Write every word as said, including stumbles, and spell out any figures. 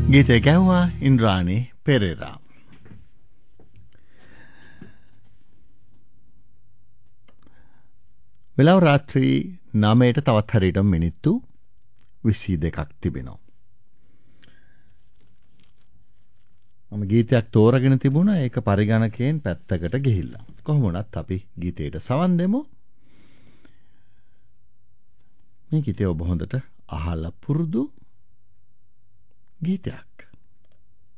ගීතය ගැව්වා ඉන්ද්‍රාණි පෙරේරා. වෙලාව රාත්‍රී නවයට තවත් හරියට මිනිත්තු විසි දෙකක් තිබෙනවා. මම ගීතයක් තෝරගෙන තිබුණා, ඒක පරිගණකයෙන් පැත්තකට ගිහිල්ලා. කොහොම වුණත් අපි ගීතයට සවන් දෙමු. මේ ගීතය ඔබ හොඳට අහලා පුරුදු ගීතයක්.